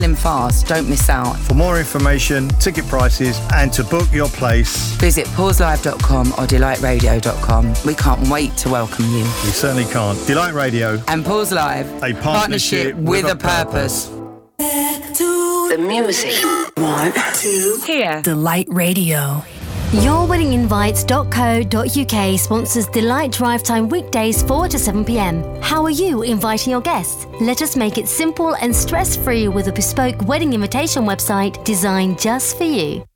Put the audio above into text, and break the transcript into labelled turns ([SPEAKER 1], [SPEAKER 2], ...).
[SPEAKER 1] fast, don't miss out.
[SPEAKER 2] For more information, ticket prices and to book your place,
[SPEAKER 1] visit pauselive.com or delightradio.com. We can't wait to welcome you.
[SPEAKER 2] We certainly can't. Delight Radio
[SPEAKER 1] and Pause Live,
[SPEAKER 2] a partnership with a purpose.
[SPEAKER 3] Back to the music. 1, 2,
[SPEAKER 1] here.
[SPEAKER 3] Delight Radio.
[SPEAKER 4] YourWeddingInvites.co.uk sponsors Delight Drive Time weekdays 4 to 7 p.m. How are you inviting your guests? Let us make it simple and stress-free with a bespoke wedding invitation website designed just for you.